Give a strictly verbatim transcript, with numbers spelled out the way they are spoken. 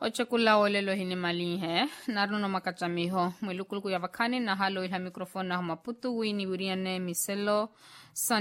Ochekula olelo hini mali he, naruno makachamiho, mwilukulu kuyavakani na halo ilha mikrofona humaputu wini wiriane miselo,